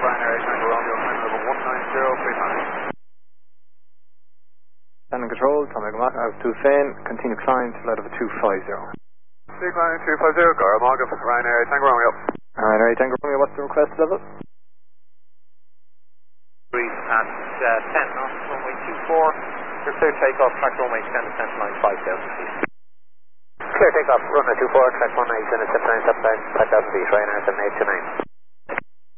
Ryanair Tango Romeo, time level 19035. Standing control, Tom Egamach, out to Fane, continue climb to level 250. Decline 250, Gara Margaret, Ryanair Tango Romeo. Ryanair Tango Romeo, what's the request level? Breeze at 10 knots, runway 24. Your clear takeoff, track runway 10 descent line 5000 feet. Clear takeoff, runway 24, track runway 10 descent line 5000 feet, Ryanair 7829.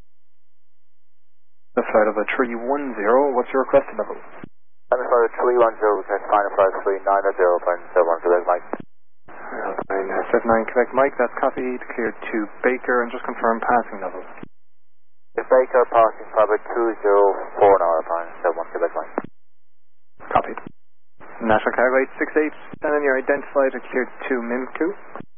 The flight of a 310, what's your request level? Final flight 310, request final flight 390.71, Quebec Mike. Set 9 Quebec Mike, that's copied, cleared to Baker, and just confirm passing level. Baker passing flight 204 an hour, fine, 71 Quebec Mike. Copied. National Cargo 868, and then you're identified and cleared to Mimku.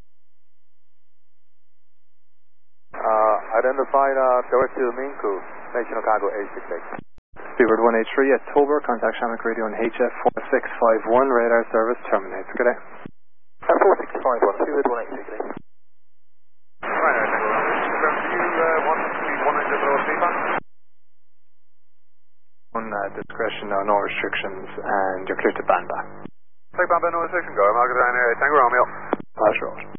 Identified direct to Minku, National Cargo 868. Steward 183 at Tober, contact Shamrock Radio on HF 4651, radar service terminates. Good day. 4651, Steward 183. Ryanair Tango Romeo, do you want to be 190 below feedback? On discretion, no restrictions, and you're clear to Banba. Take Bamba, no restriction, Gara Margaret, Ryanair Tango Romeo. Pass road.